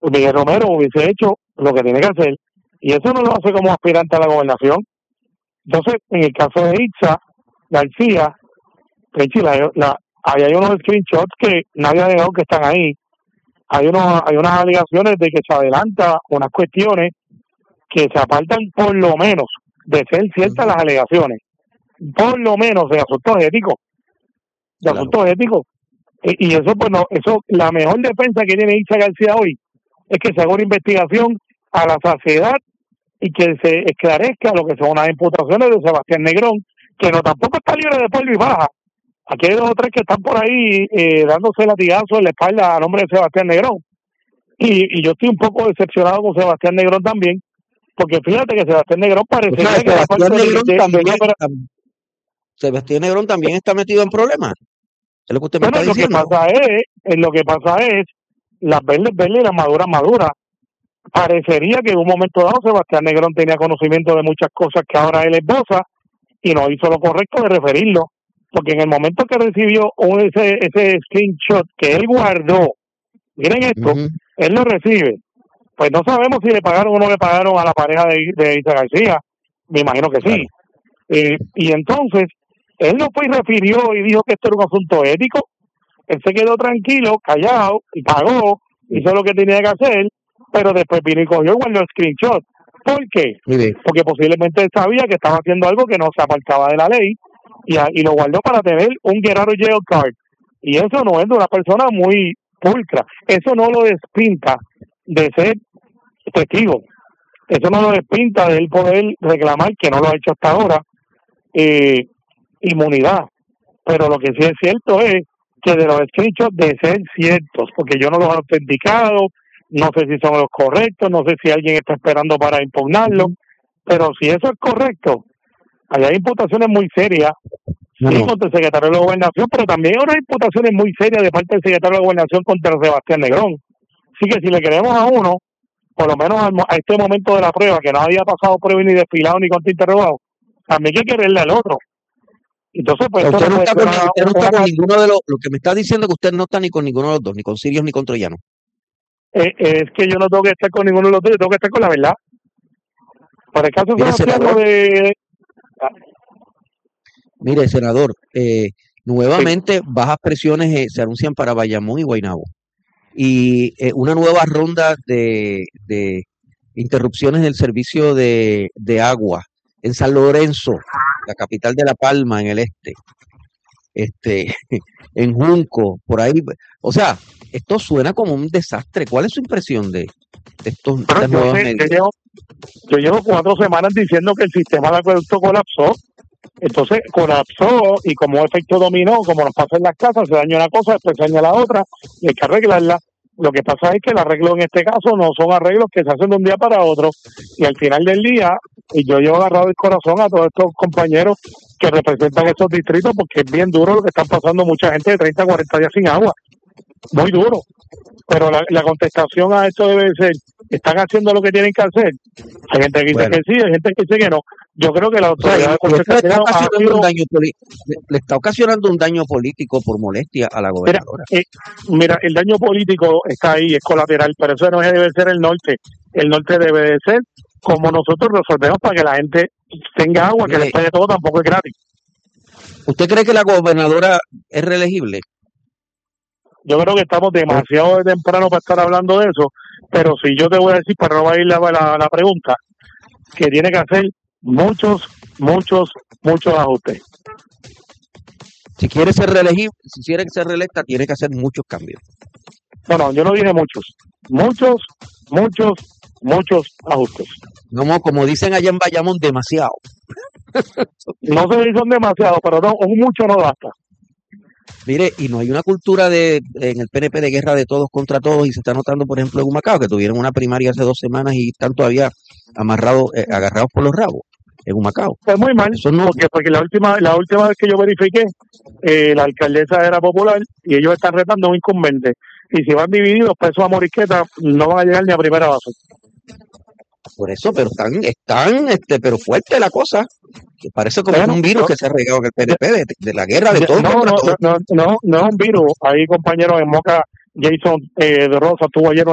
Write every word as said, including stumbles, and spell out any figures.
Miguel Romero hubiese hecho lo que tiene que hacer, y eso no lo hace como aspirante a la gobernación. Entonces, en el caso de Itza García, Pechi, la, la, ahí hay unos screenshots que nadie ha dejado que están ahí. Hay unos, hay unas alegaciones de que se adelanta unas cuestiones que se apartan por lo menos de ser ciertas las alegaciones, por lo menos de asuntos éticos, de Claro. asuntos éticos. Y, y eso, pues no, eso, la mejor defensa que tiene Itza García hoy es que se haga una investigación a la saciedad y que se esclarezca lo que son unas imputaciones de Sebastián Negrón, que no tampoco está libre de polvo y baja. Aquí hay dos o tres que están por ahí eh, dándose latigazos en la espalda a nombre de Sebastián Negrón. Y, y yo estoy un poco decepcionado con Sebastián Negrón también, porque fíjate que Sebastián Negrón parece O sea, que era parte Sebastián de, Negrón de, de, también, de la- tam- Sebastián Negrón también está metido en problemas. Es lo que usted me Bueno, está lo que diciendo. pasa es, eh, lo que pasa es, las verdes verdes y las maduras maduras. Parecería que en un momento dado Sebastián Negrón tenía conocimiento de muchas cosas que ahora él esboza y no hizo lo correcto de referirlo, porque en el momento que recibió un, ese ese screenshot que él guardó, miren esto, Ujú. él lo recibe, pues no sabemos si le pagaron o no le pagaron a la pareja de, de Isa García, me imagino que sí. Claro. Eh, y entonces, él no fue y refirió y dijo que esto era un asunto ético, él se quedó tranquilo, callado, y pagó, hizo lo que tenía que hacer, pero después vino y cogió y guardó el screenshot. ¿Por qué? Muy bien. Porque posiblemente él sabía que estaba haciendo algo que no se apartaba de la ley y, a, y lo guardó para tener un Guerrero Jail Card. Y eso no es de una persona muy pulcra. Eso no lo despinta de ser testigo. Eso no lo despinta de él poder reclamar, que no lo ha hecho hasta ahora, eh, inmunidad. Pero lo que sí es cierto es que de los screenshots de ser ciertos, porque yo no los he autenticado, no sé si son los correctos, no sé si alguien está esperando para impugnarlo, Ujú. pero si eso es correcto, allá hay imputaciones muy serias, No, sí, no. contra el secretario de la Gobernación, pero también hay unas imputaciones muy serias de parte del secretario de la Gobernación contra Sebastián Negrón. Así que si le queremos a uno, por lo menos al mo- a este momento de la prueba, que no había pasado prueba ni desfilado ni contrainterrogado, también hay que quererle al otro. Entonces, O pues sea, esto usted no no puede está ser con, una, usted no una, está con una ninguno de los, lo que me está diciendo que usted no está ni con ninguno de los dos, ni con Sirius ni con Troyano. eh, es que yo no tengo que estar con ninguno de los dos, yo tengo que estar con la verdad. Por el caso de Mire, Sebastián, lo senador, de... mire, senador, eh, Sí. nuevamente bajas presiones eh, se anuncian para Bayamón y Guaynabo. Y eh, una nueva ronda de, de interrupciones del servicio de, de agua en San Lorenzo, la capital de La Palma, en el este, este, en Junco, por ahí. O sea, esto suena como un desastre. ¿Cuál es su impresión de, de estos, Pero estas yo nuevas sé, yo medidas? llevo, yo llevo cuatro semanas diciendo que el sistema de acueducto colapsó. Entonces colapsó y como efecto dominó, como nos pasa en las casas, se daña una cosa, después se daña la otra y hay que arreglarla. Lo que pasa es que el arreglo en este caso no son arreglos que se hacen de un día para otro y al final del día, y yo llevo agarrado el corazón a todos estos compañeros que representan estos distritos porque es bien duro lo que están pasando mucha gente de treinta a cuarenta días sin agua, muy duro. Pero la, la contestación a esto debe ser, ¿están haciendo lo que tienen que hacer? Hay gente que dice Bueno, que sí, hay gente que dice que no. Yo creo que la o sea, autoridad y, de y esto le está contestación ha ocasionando un sido... daño poli- le, le está ocasionando un daño político por molestia a la Mira, gobernadora. eh, mira, el daño político está ahí, es colateral, pero eso no debe ser el norte. El norte debe de ser como nosotros resolvemos para que la gente tenga agua, que Mire, después de todo tampoco es gratis. ¿usted cree que la gobernadora es reelegible? Yo creo que estamos demasiado temprano para estar hablando de eso, pero si yo te voy a decir, para no va a ir la, la, la pregunta, que tiene que hacer muchos, muchos, muchos ajustes. Si quiere ser reelegible, si quiere ser reelecta, tiene que hacer muchos cambios. No, no, yo no dije muchos, muchos, muchos, muchos ajustes. Como, como dicen allá en Bayamón, demasiado. No sé si son demasiados, pero no, un mucho no basta. Mire, y no hay una cultura de en el P N P de guerra de todos contra todos y se está notando, por ejemplo, en Humacao, que tuvieron una primaria hace dos semanas y están todavía amarrados, eh, agarrados por los rabos en Humacao. Es muy mal, Eso no, porque porque la última la última vez que yo verifiqué, eh, la alcaldesa era popular y ellos están retando a un incumbente. Y si van divididos, pesos a Morisqueta, no van a llegar ni a primera base. por eso, pero están, están, este, pero fuerte la cosa. Que parece como Bueno, un virus no, que se ha regado en el P N P de, de la guerra de no, todos no, contra no, todos. no, no, no es un virus. Ahí, compañeros, en Moca, Jason eh, de Rosa estuvo ayer